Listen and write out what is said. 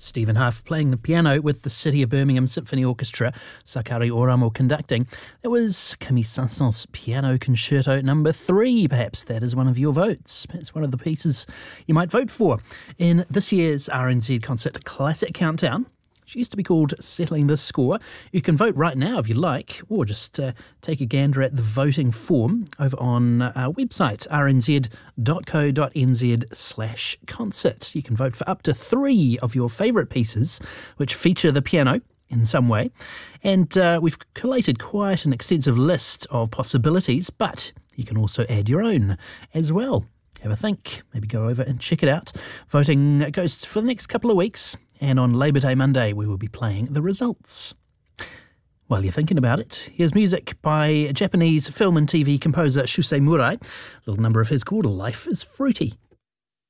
Stephen Huff playing the piano with the City of Birmingham Symphony Orchestra, Sakari Oramo conducting. That was Camille Saint-Saëns' Piano Concerto number 3. Perhaps that is one of your votes. Perhaps one of the pieces you might vote for in this year's RNZ Concert Classic Countdown. She used to be called Settling the Score. You can vote right now if you like, or just take a gander at the voting form over on our website, rnz.co.nz/concert. You can vote for up to 3 of your favourite pieces which feature the piano in some way. And we've collated quite an extensive list of possibilities, but you can also add your own as well. Have a think, maybe go over and check it out. Voting goes for the next couple of weeks, and on Labour Day Monday we will be playing the results. While you're thinking about it, here's music by Japanese film and TV composer Shusei Murai. A little number of his called Life is Fruity.